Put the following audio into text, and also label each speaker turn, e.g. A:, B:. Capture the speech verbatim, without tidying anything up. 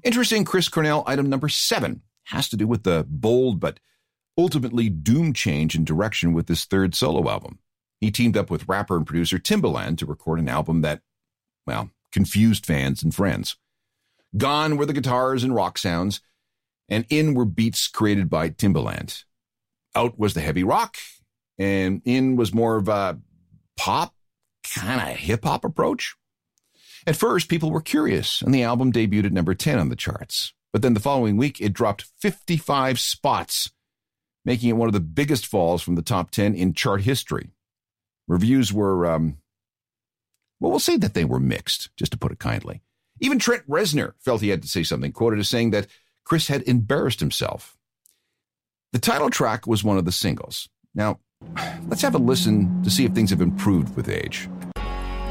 A: Interesting, Chris Cornell, item number seven, has to do with the bold but ultimately doomed change in direction with this third solo album. He teamed up with rapper and producer Timbaland to record an album that, well, confused fans and friends. Gone were the guitars and rock sounds, and in were beats created by Timbaland. Out was the heavy rock, and in was more of a pop, kind of hip-hop approach. At first, people were curious, and the album debuted at number ten on the charts. But then the following week, it dropped fifty-five spots, making it one of the biggest falls from the top ten in chart history. Reviews were, um, well, we'll say that they were mixed, just to put it kindly. Even Trent Reznor felt he had to say something, quoted as saying that Chris had embarrassed himself. The title track was one of the singles. Now, let's have a listen to see if things have improved with age.